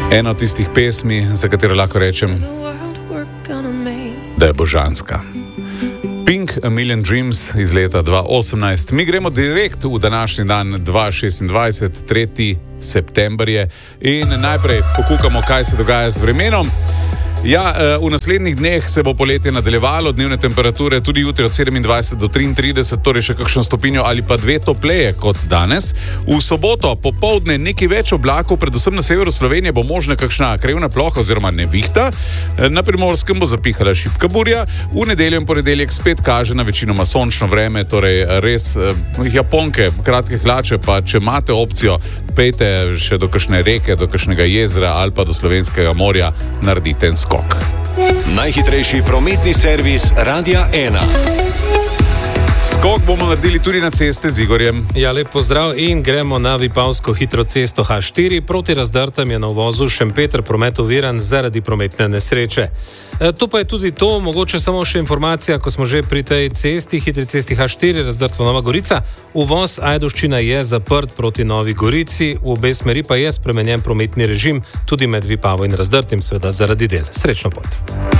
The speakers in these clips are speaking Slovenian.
Eno od tistih pesmi, za katero lahko rečem, da je božanska. Pink, A Million Dreams iz leta 2018. Mi gremo direkt v današnji dan 2026, 3. september je, in najprej pokukamo, kaj se dogaja z vremenom. Ja, v naslednjih dneh se bo poletje nadaljevalo, dnevne temperature tudi jutri od 27 do 33, torej še kakšno stopinjo ali pa dve topleje kot danes. V soboto popoldne nekaj več oblakov, predvsem na severu Slovenije bo možna kakšna krevna ploha oziroma nevihta. Na Primorskem bo zapihala šibka burja. V nedeljo in ponedeljek spet kaže na večinoma sončno vreme, torej res japonke, kratke hlače, pa če imate opcijo, pejte še do kakšne reke, do kakšnega jezera ali pa do slovenskega morja, naredite en skok. Najhitrejši prometni servis Radia 1. Skok bomo naredili tudi na ceste z Igorjem. Ja, lep pozdrav in gremo na Vipavsko hitro cesto H4. Proti Razdrtam je na uvozu Šempeter promet oviran zaradi prometne nesreče. To pa je tudi to, mogoče samo še informacija, ko smo že pri tej cesti, hitri cesti H4, Razdrto Nova Gorica. Uvoz Ajdovščina je zaprt proti Novi Gorici, v obe smeri pa je spremenjen prometni režim, tudi med Vipavo in Razdrtim, seveda zaradi del. Srečno pot.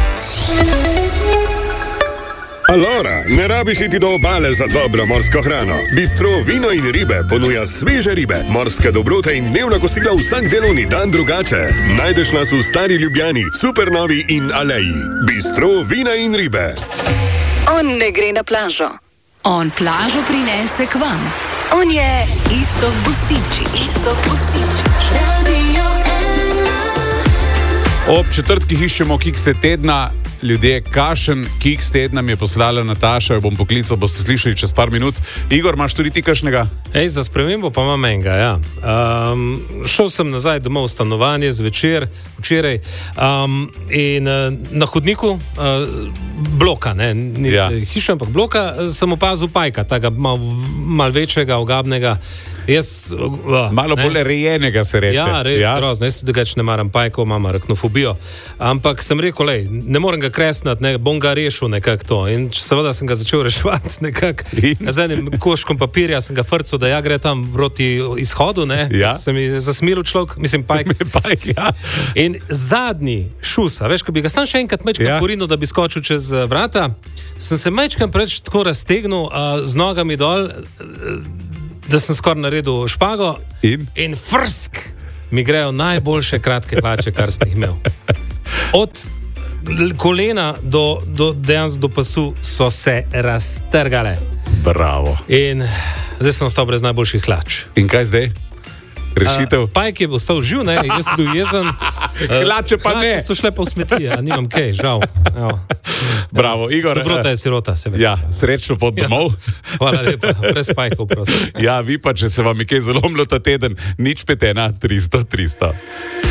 Allora, ne rabiš iti do obale za dobro morsko hrano. Bistro Vino in ribe ponuja sveže ribe, morske dobrote in dnevna kosila vsak delovni dan drugače. Najdeš nas v Stari Ljubljani, Supernovi in Aleji. Bistro Vina in ribe. On ne gre na plažo. On plažo prinese k vam. On je Iztok Bustinčič. Ob četrtkih iščemo kikse tedna. Ljudje, kakšen kiks tedna mi je poslala Nataša, jo bom poklical, boste slišali čez par minut. Igor, imaš tudi ti kakšnega? Za spremembo pa imam enega, ja. Šel sem nazaj domov v stanovanje zvečer, včeraj, in na hodniku bloka, ne, ja. Hiša, ampak bloka, sem opazil pajka, tega malo večjega, ogabnega. Malo bolj rejenega se reče. Ja, res, grozno. Jaz drugače ne maram pajkov, imam arachnofobijo. Ampak sem rekel, ne morem ga kresnati, bom ga rešil nekako to. In seveda sem ga začel reševati nekako. Z enim koškom papirja sem ga frcal, da ja gre tam proti izhodu, ne. Ja. Se mi zasmilil človek, mislim pajk. Pajk, ja. In zadnji šus, veš, ko bi ga sam še enkrat mečkam porinil, da bi skočil čez vrata, sem se mečkam preč tako raztegnil z nogami dol, da sem skoraj naredil špago in frsk mi grejo najboljše kratke hlače, kar sem jih imel. Od kolena do dejansko do pasu so se raztrgale. Bravo. In zdaj sem ostal brez najboljših hlač. In kaj zdaj? Rešitev? Pajk je ostal živ, ne, jaz sem bil jezen. Hlače pa ne. Hlače so šle pa v smeti, nimam kaj, žal. Bravo, Igor. Dobrota je sirota, se vedi. Ja, srečno pot domov. Hvala lepa, brez pajkov, prosim. Ja, vi pa, če se vam je kaj zalomilo ta teden, nič 5 1 300 300.